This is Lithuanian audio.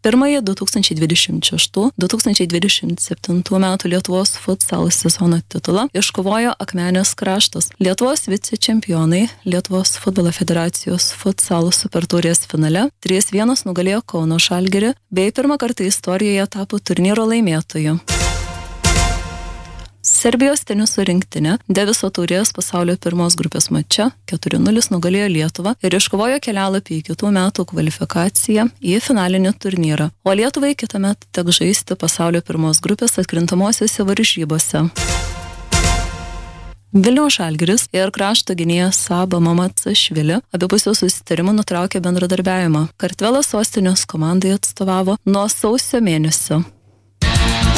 pirmąjį 2026-2027 metų Lietuvos futsalo sezono titulą iškovojo Akmenės kraštas. Lietuvos vicečempionai Lietuvos futbolo federacijos futsalo supertaurės finale 3-1 nugalėjo Kauno Žalgirį bei pirmą kartą istorijoje tapo turnyro laimėtoju. Serbijos teniso rinktinė Deviso taurės pasaulio pirmos grupės mače 4-0 nugalėjo Lietuvą ir iškovojo kelialapį į kitų metų kvalifikaciją į finalinį turnyrą, o Lietuvai kitąmet teks žaisti pasaulio pirmos grupės atkrintamosiose varžybose. Vilniaus Žalgiris ir krašto gynėjas Saba Mamacašvili abipusių susitarimų nutraukė bendradarbiavimą. Kartvelas sostinės komandai atstovavo nuo sausio mėnesio.